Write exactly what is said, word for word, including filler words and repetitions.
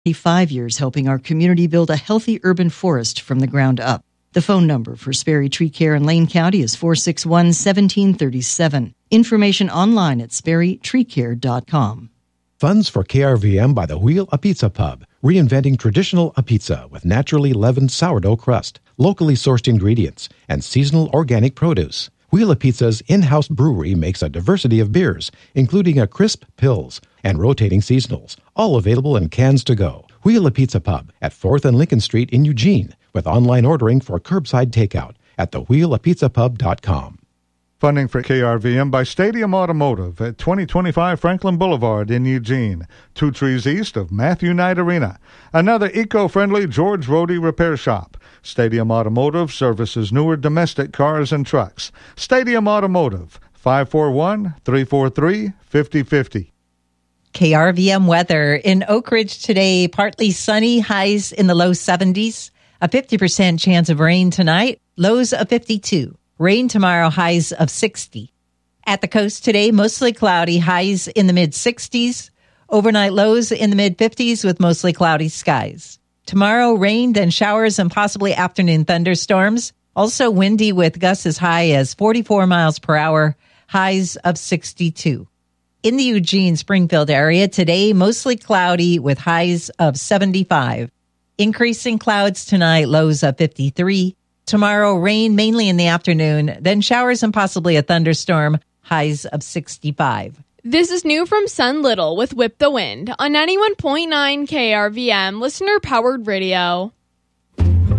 Five years helping our community build a healthy urban forest from the ground up. The phone number for Sperry Tree Care in Lane County is four six one, one seven three seven. Information online at sperry tree care dot com. Funds for K R V M by the Wheel a Pizza Pub, reinventing traditional a pizza with naturally leavened sourdough crust, locally sourced ingredients, and seasonal organic produce. Wheel a Pizza's in-house brewery makes a diversity of beers, including a crisp Pils and rotating seasonals, all available in cans to go. Wheel a Pizza Pub at fourth and Lincoln Street in Eugene, with online ordering for curbside takeout at the wheel a pizza pub dot com. Funding for K R V M by Stadium Automotive at twenty twenty-five Franklin Boulevard in Eugene, two trees east of Matthew Knight Arena. Another eco-friendly George Rohde repair shop. Stadium Automotive services newer domestic cars and trucks. Stadium Automotive, five four one, three four three, five zero five zero. K R V M weather. In Oak Ridge today, partly sunny, highs in the low seventies. A fifty percent chance of rain tonight, lows of fifty-two. Rain tomorrow, highs of sixty. At the coast today, mostly cloudy, highs in the mid-sixties. Overnight lows in the mid-fifties with mostly cloudy skies. Tomorrow, rain, then showers and possibly afternoon thunderstorms. Also windy with gusts as high as forty-four miles per hour, highs of sixty-two. In the Eugene-Springfield area, today mostly cloudy with highs of seventy-five. Increasing clouds tonight, lows of fifty-three. Tomorrow, rain mainly in the afternoon, then showers and possibly a thunderstorm, highs of sixty-five. This is new from Sun Little with Whip the Wind on ninety-one point nine K R V M, listener-powered radio.